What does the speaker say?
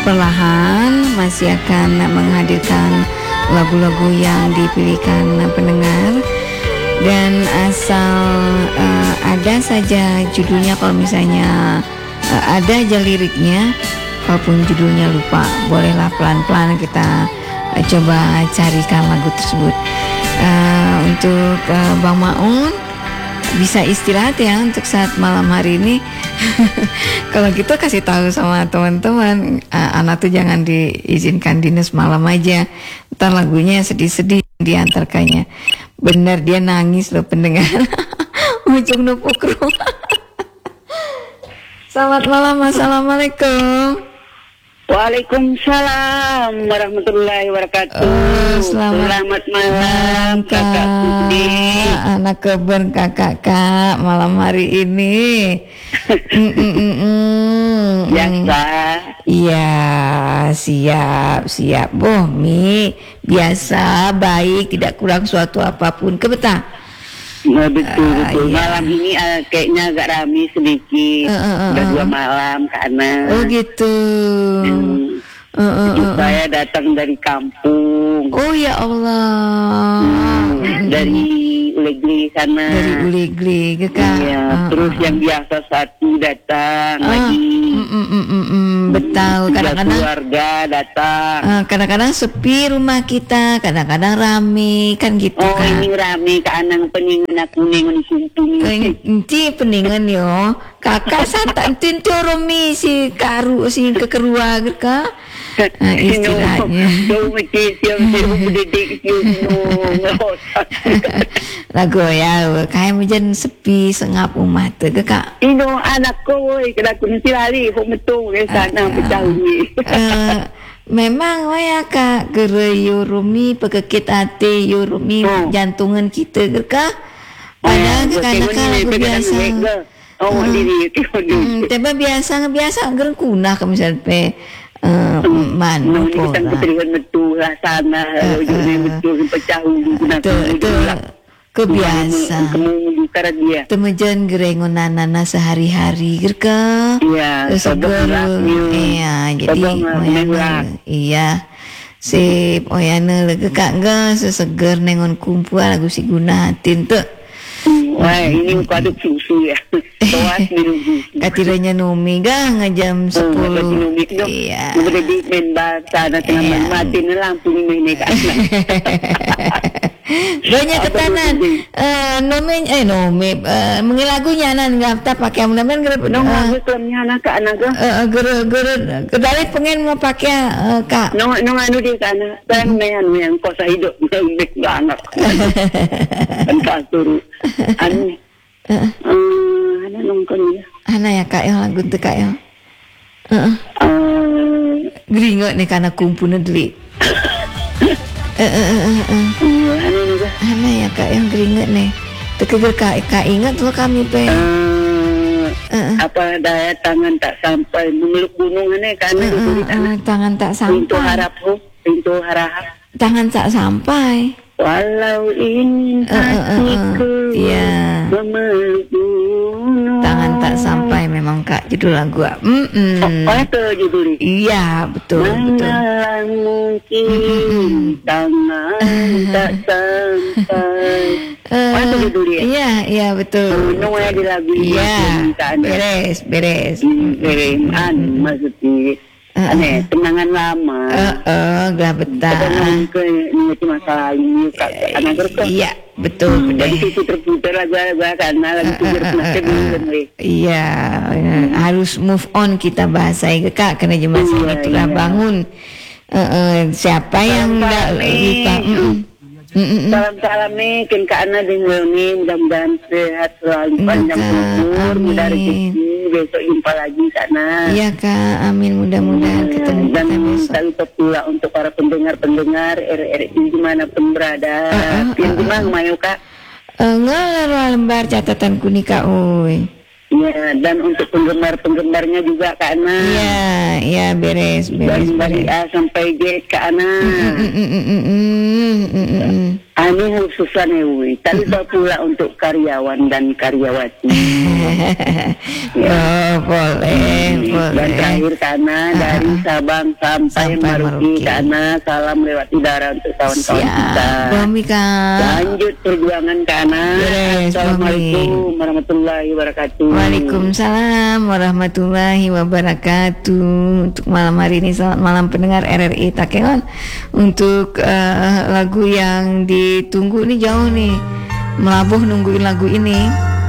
perlahan masih akan menghadirkan lagu-lagu yang dipilihkan pendengar. Dan asal ada saja judulnya, kalau misalnya ada aja liriknya, walaupun judulnya lupa, bolehlah pelan-pelan kita coba carikan lagu tersebut. Untuk Bang Maun bisa istirahat ya untuk saat malam hari ini. Kalau gitu kasih tahu sama teman-teman, anak tuh jangan diizinkan dinas malam aja, ntar lagunya sedih-sedih diantarkannya. Bener dia nangis loh pendengar. Ujung nepuk rumah. Selamat malam, assalamualaikum. Waalaikumsalam warahmatullahi wabarakatuh. Selamat malam Kakak Budi. Anak keben kakak malam hari ini. Biasa. Iya, siap Bomi. Biasa, baik, tidak kurang suatu apapun. Kebetah. Nah, betul. Iya. Malam ini kayaknya agak ramai sedikit. Udah 2 malam karena. Oh gitu. Saya datang dari kampung. Oh ya Allah. Dari Ulegli sana. Dari Ulegli, Kak. Iya. Terus yang biasa satu datang lagi. Betul. Kadang-kadang keluarga datang. Kadang-kadang sepi rumah kita, kadang-kadang rame kan gitu. Oh kan. ini rame ke anang peningan aku nengon sumpung. Inci peningan yo. Kakak santan tintu romi si karu si kekerua Kak. Istilahnya. Jauh mesti siap mendidik lagu ya, kayak macam sepi sengap umat tu Kak. Ino anakku, kena aku nanti lari, aku betul ke sana pecah ni. Memang waya Kak, gera yurumi pekekit hati yurumi jantungan kita Kak. Padahal kadang-kadang lagu biasa. Oh diri, tapi biasa gereng kunah ke misalnya pe. Mana pun kita keterikan betul lah sana, betul pecah kebiasa. Temejan gerengon nana sehari-hari gerka. Iya. Seger. Iya. Jadi oyana. Iya. Sip oyana lagi kak enggak seseger nengon kumpul lagu si gunatin tuh. Wah ini kaduk susu ya. Toas minum susu. Katiranya numi gak ngajam 10. Iya. Berarti main bahasa na tengah mati na lampu ni may kaasna. Banyak ketanan. Nome mengilagunya nan ngapta pakai mudah-mudahan gerep. Nong gustunya anak ka anak. Kedali pengen mau pakai Kak. Nong anu di kana. Dan yang kosa hidup lebih anak. Kan kasur. Anu. Ana nongkon ya. Ana ya Kak yang lagu tu Kak ya. Geringot nih karena kumpulnya deli. Ana ya Kak yang geringot nih. Tekeger Kak ingat lo kami pe. Apa daya tangan tak sampai memeluk gunung ini karena tangan tak sampai. Pintu harap. Tangan tak sampai. Walau ingin hatiku memeluk gunung. Tangan tak sampai memang Kak judul lagu. Oh itu judulnya. Iya betul. Mana mungkin tangan tak sampai. Oh itu judulnya. Iya betul. Nunggu di lagu. Iya. Beres. Maksudnya. Aneh, kenangan lama. Gak betah. Ini masalah ini, anak gerko. Iya, betul. Jadi situ terputar lagu karena lagu iya, harus move on kita bahasai Kak, karena jemaah itu lah bangun. Siapa yang enggak lupa? Salam-salam nih ke anak dengan ini, mudah-mudahan sehat selalu panjang umur, mudah rezeki, besok jumpa lagi sana. Iya Kak, amin, mudah-mudahan ketemu dan kita besok. salut pula untuk para pendengar RRI dimanapun berada. Yang dimana mayu Kak? Ngelar lembar catatan kuning Kak, oi. Ya, dan untuk penggemar-penggemarnya juga Kak Ana. Iya, beres. Dari A sampai G Kak Ana. Ani khususan Ewi. Tadi pula untuk karyawan dan karyawati. Boleh. Dan terakhir Kana dari Sabang sampai Merauke Kana, salam lewat udara untuk kawan-kawan kita. Bami Kak. Lanjut perjuangan Kana. Assalamualaikum warahmatullahi wabarakatuh. Waalaikumsalam warahmatullahi wabarakatuh. Untuk malam hari ini selamat malam pendengar RRI Takengon. Untuk lagu yang ditunggu ini jauh nih, melabuh nungguin lagu ini.